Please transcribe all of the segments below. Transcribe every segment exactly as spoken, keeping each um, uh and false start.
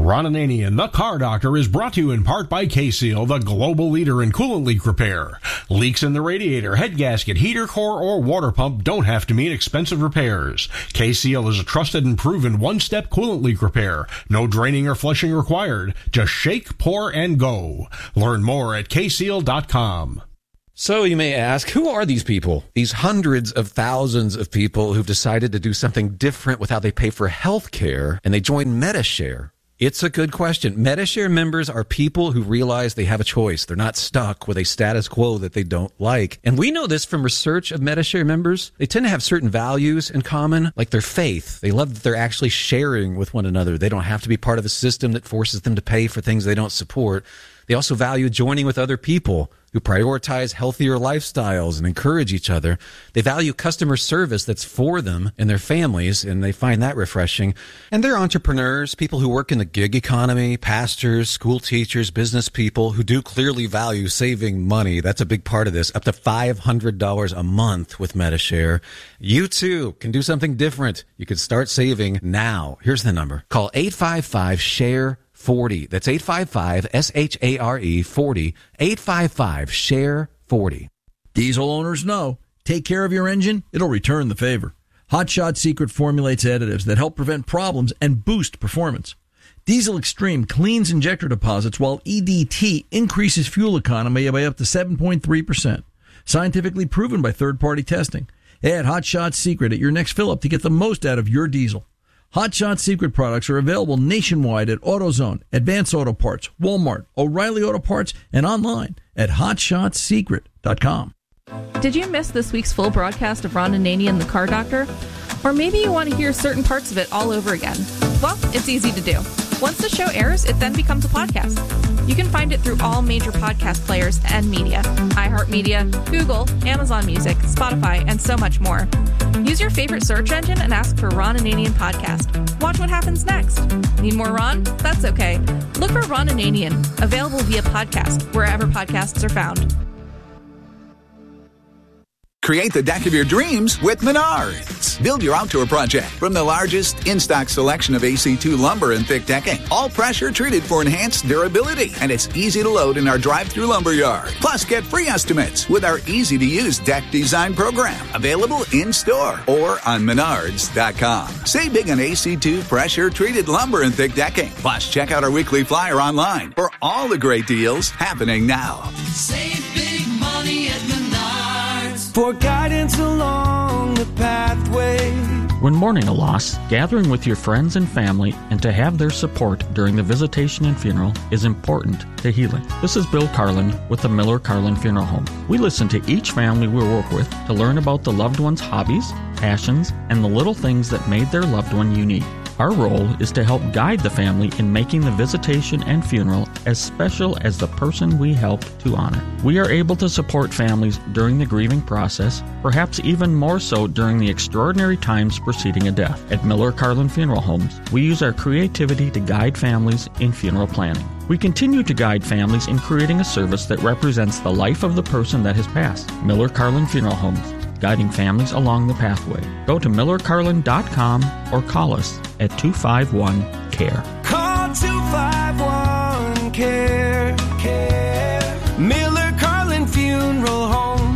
Ron Ananian, the Car Doctor, is brought to you in part by K-Seal, the global leader in coolant leak repair. Leaks in the radiator, head gasket, heater core, or water pump don't have to mean expensive repairs. K-Seal is a trusted and proven one-step coolant leak repair. No draining or flushing required. Just shake, pour, and go. Learn more at K seal dot com. So you may ask, who are these people? These hundreds of thousands of people who've decided to do something different with how they pay for health care, and they join Medi-Share. It's a good question. Medi-Share members are people who realize they have a choice. They're not stuck with a status quo that they don't like. And we know this from research of Medi-Share members. They tend to have certain values in common, like their faith. They love that they're actually sharing with one another. They don't have to be part of a system that forces them to pay for things they don't support. They also value joining with other people who prioritize healthier lifestyles and encourage each other. They value customer service that's for them and their families, and they find that refreshing. And they're entrepreneurs, people who work in the gig economy, pastors, school teachers, business people who do clearly value saving money. That's a big part of this, up to five hundred dollars a month with Medi-Share. You too can do something different. You can start saving now. Here's the number. Call eight five five, share forty. That's eight five five, S H A R E, forty. eight five five, share forty. Diesel owners know. Take care of your engine, it'll return the favor. Hot Shot Secret formulates additives that help prevent problems and boost performance. Diesel Extreme cleans injector deposits, while E D T increases fuel economy by up to seven point three percent. Scientifically proven by third-party testing. Add Hot Shot Secret at your next fill-up to get the most out of your diesel. Hot Shot Secret products are available nationwide at AutoZone, Advance Auto Parts, Walmart, O'Reilly Auto Parts, and online at hot shot secret dot com. Did you miss this week's full broadcast of Ron Ananian, the Car Doctor? Or maybe you want to hear certain parts of it all over again. Well, it's easy to do. Once the show airs, it then becomes a podcast. You can find it through all major podcast players and media: iHeartMedia, Google, Amazon Music, Spotify, and so much more. Use your favorite search engine and ask for Ron Ananian Podcast. Watch what happens next. Need more Ron? That's okay. Look for Ron Ananian, available via podcast, wherever podcasts are found. Create the deck of your dreams with Menards. Build your outdoor project from the largest in-stock selection of A C two lumber and thick decking. All pressure treated for enhanced durability. And it's easy to load in our drive-through lumber yard. Plus, get free estimates with our easy-to-use deck design program. Available in-store or on menards dot com. Save big on A C two pressure treated lumber and thick decking. Plus, check out our weekly flyer online for all the great deals happening now. Save big money at Menards. For guidance along the pathway. When mourning a loss, gathering with your friends and family and to have their support during the visitation and funeral is important to healing. This is Bill Carlin with the Miller Carlin Funeral Home. We listen to each family we work with to learn about the loved one's hobbies, passions, and the little things that made their loved one unique. Our role is to help guide the family in making the visitation and funeral as special as the person we help to honor. We are able to support families during the grieving process, perhaps even more so during the extraordinary times preceding a death. At Miller Carlin Funeral Homes, we use our creativity to guide families in funeral planning. We continue to guide families in creating a service that represents the life of the person that has passed. Miller Carlin Funeral Homes, guiding families along the pathway. Go to miller carlin dot com or call us at two five one, C A R E. Call two five one, C A R E. C A R E. Miller Carlin Funeral Homes.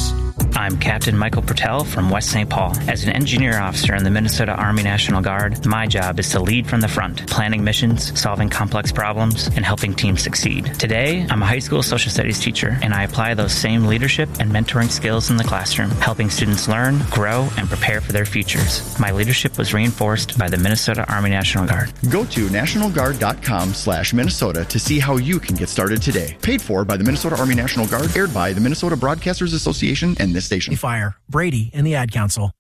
I'm Captain Michael Pertell from West Saint Paul. As an engineer officer in the Minnesota Army National Guard, my job is to lead from the front, planning missions, solving complex problems, and helping teams succeed. Today, I'm a high school social studies teacher, and I apply those same leadership and mentoring skills in the classroom, helping students learn, grow, and prepare for their futures. My leadership was reinforced by the Minnesota Army National Guard. Go to national guard dot com slash Minnesota to see how you can get started today. Paid for by the Minnesota Army National Guard, aired by the Minnesota Broadcasters Association and this station. Fire, Brady, and the Ad Council.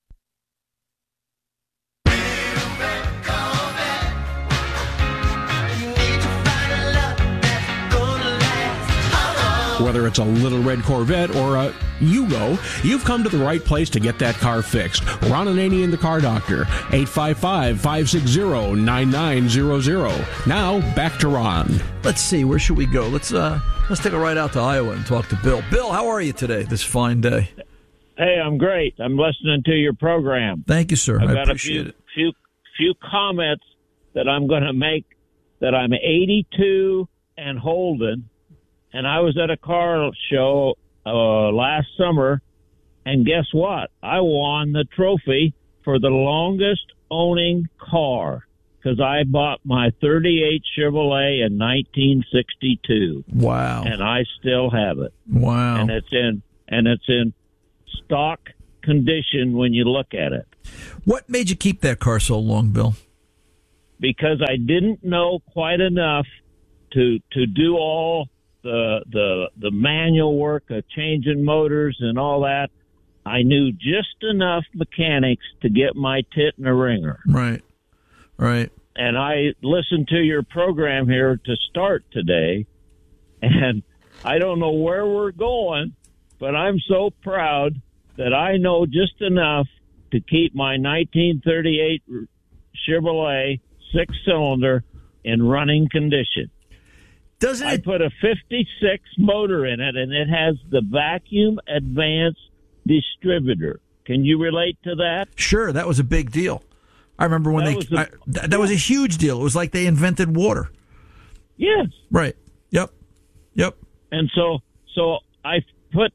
Whether it's a little red Corvette or a Yugo, you've come to the right place to get that car fixed. Ron Ananian, the Car Doctor, eight five five, five six zero, nine nine zero zero. Now, back to Ron. Let's see, where should we go? Let's uh, let's take a ride out to Iowa and talk to Bill. Bill, how are you today, this fine day? Hey, I'm great. I'm listening to your program. Thank you, sir. I've I got appreciate a few, it. few, few comments that I'm going to make that I'm eighty-two and holding, and I was at a car show uh, last summer, and guess what? I won the trophy for the longest owning car because I bought my thirty-eight Chevrolet in nineteen sixty-two. Wow. And I still have it. Wow. And it's in and it's in stock condition when you look at it. What made you keep that car so long, Bill? Because I didn't know quite enough to to do all the the the manual work of changing motors and all that. I knew just enough mechanics to get my tit in a ringer. Right. Right. And I listened to your program here to start today, and I don't know where we're going, but I'm so proud that I know just enough to keep my nineteen thirty-eight Chevrolet six-cylinder in running condition. Doesn't it? I put a fifty-six motor in it, and it has the vacuum advanced distributor. Can you relate to that? Sure, that was a big deal. I remember when That they was a- I, th- that was a huge deal. It was like they invented water. Yes. Right. Yep. Yep. And so, so I put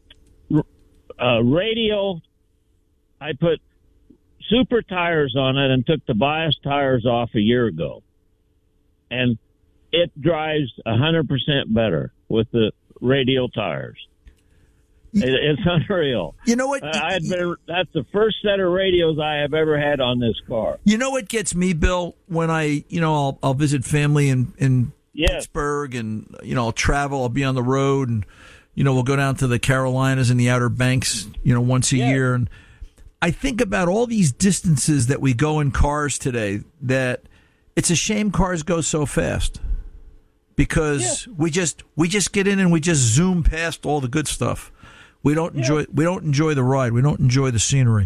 uh, radial. I put super tires on it and took the bias tires off a year ago, and it drives a hundred percent better with the radial tires. It, it's unreal. You know what? Uh, I had been, that's the first set of radios I have ever had on this car. You know what gets me, Bill, when I, you know, I'll, I'll visit family in, in Yes. Pittsburgh and, you know, I'll travel, I'll be on the road and, you know, we'll go down to the Carolinas and the Outer Banks, you know, once a Yes. year. And I think about all these distances that we go in cars today that it's a shame cars go so fast because we just, we just get in and we just zoom past all the good stuff. We don't enjoy, we don't enjoy the ride. We don't enjoy the scenery.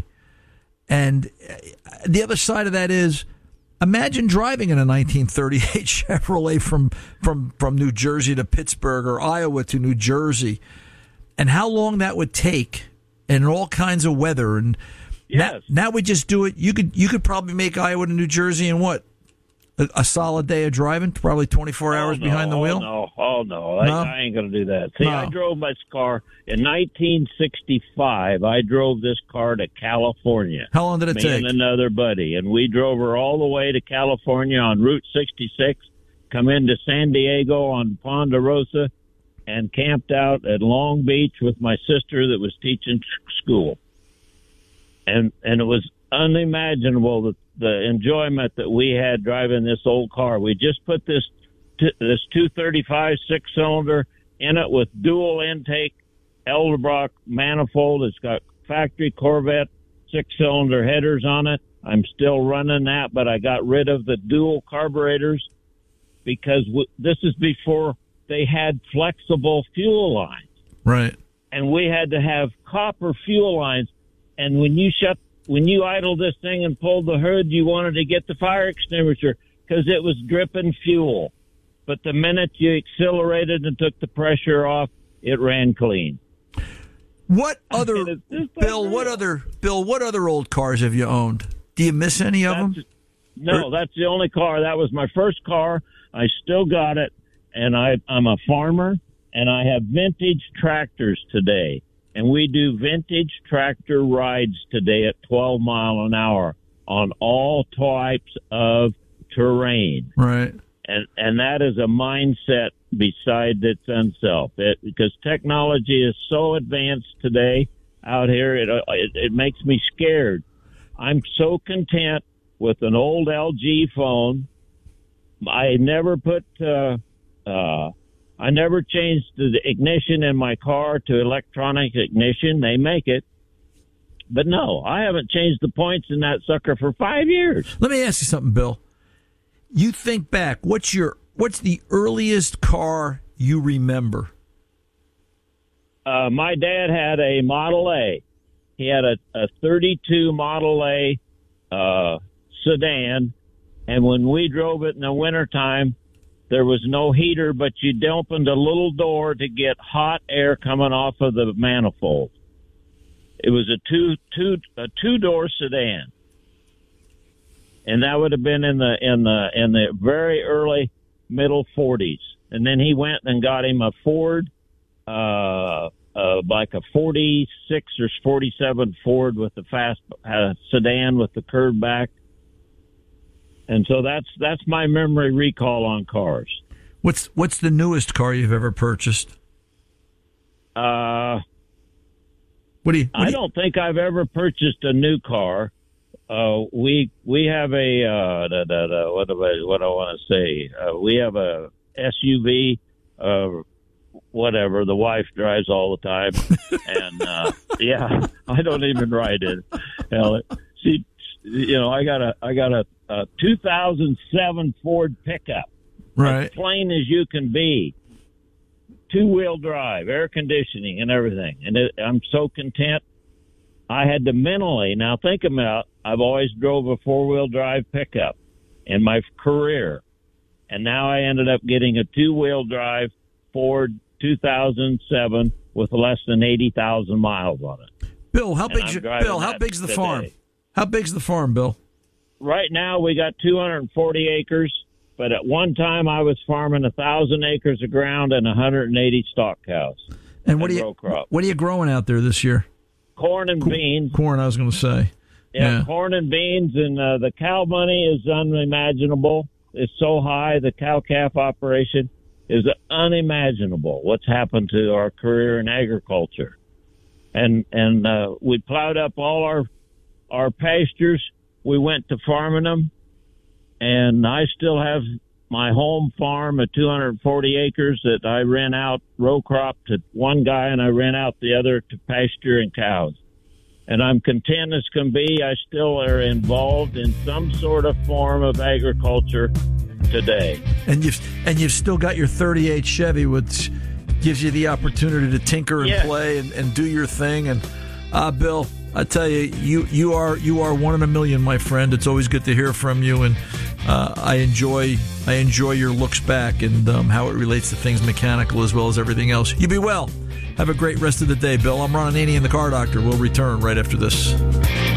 And the other side of that is, imagine driving in a nineteen thirty-eight Chevrolet from, from, from New Jersey to Pittsburgh or Iowa to New Jersey, and how long that would take, and in all kinds of weather. And Yes. now, now we just do it. You could you could probably make Iowa to New Jersey in what, a, a solid day of driving, probably twenty-four Oh, hours no, behind the oh, wheel. No, oh no, I, No? I ain't going to do that. See, No. I drove this car in nineteen sixty-five. I drove this car to California. How long did it Me take? and another buddy, and we drove her all the way to California on Route sixty-six, come into San Diego on Ponderosa, and camped out at Long Beach with my sister that was teaching school. And and it was unimaginable the, the enjoyment that we had driving this old car. We just put this t- this two thirty-five six cylinder in it with dual intake Edelbrock manifold. It's got factory Corvette six cylinder headers on it. I'm still running that, but I got rid of the dual carburetors because w- this is before they had flexible fuel lines. Right. And we had to have copper fuel lines. And when you shut, when you idled this thing and pulled the hood, you wanted to get the fire extinguisher because it was dripping fuel. But the minute you accelerated and took the pressure off, it ran clean. What other it's just Bill? unreal. What other Bill? What other old cars have you owned? Do you miss any of them? No, that's the only car. That was my first car. I still got it, and I, I'm a farmer, and I have vintage tractors today. And we do vintage tractor rides today at twelve mile an hour on all types of terrain. Right. And and that is a mindset beside its own self. It, because technology is so advanced today out here, it, it it makes me scared. I'm so content with an old L G phone. I never put uh, uh, I never changed the ignition in my car to electronic ignition. They make it. But no, I haven't changed the points in that sucker for five years. Let me ask you something, Bill. You think back, what's your what's the earliest car you remember? Uh, my dad had a Model A. He had a, a thirty-two Model A uh, sedan, and when we drove it in the wintertime, there was no heater, but you opened a little door to get hot air coming off of the manifold. It was a two two a two door sedan, and that would have been in the in the in the very early middle forties. And then he went and got him a Ford, uh, uh, like a forty-six or forty-seven Ford with the fast uh, sedan with the curved back. And so that's that's my memory recall on cars. What's what's the newest car you've ever purchased? Uh, what do you? What I do you, don't think I've ever purchased a new car. Uh, we we have a uh, da, da, da, what do I what do I want to say? Uh, we have a S U V, uh, whatever. The wife drives all the time, and uh, yeah, I don't even ride it. Hell, she, you know, I got a I got a, a two thousand seven Ford pickup, right? As plain as you can be. Two-wheel drive, air conditioning, and everything. And it, I'm so content. I had to mentally, now think about, I've always drove a four-wheel drive pickup in my career. And now I ended up getting a two-wheel drive Ford two thousand seven with less than eighty thousand miles on it. Bill, how big's your, Bill, how big's the today. farm? How big's the farm, Bill? Right now we got two hundred forty acres. But at one time, I was farming a thousand acres of ground and one hundred eighty stock cows. And what and are you crop. what are you growing out there this year? Corn and Co- beans. Corn, I was going to say. Yeah, yeah, corn and beans, and uh, the cow money is unimaginable. It's so high. The cow calf operation is unimaginable. What's happened to our career in agriculture? And and uh, we plowed up all our our pastures. We went to farming them. And I still have my home farm at two hundred forty acres that I rent out row crop to one guy, and I rent out the other to pasture and cows. And I'm content as can be. I still are involved in some sort of form of agriculture today. And you've and you've still got your thirty-eight Chevy, which gives you the opportunity to tinker and yeah. play and, and do your thing. And uh, Bill, I tell you, you you are you are one in a million, my friend. It's always good to hear from you, and uh, I enjoy I enjoy your looks back and um, how it relates to things mechanical as well as everything else. You be well. Have a great rest of the day, Bill. I'm Ron Ananian, the Car Doctor. We'll return right after this.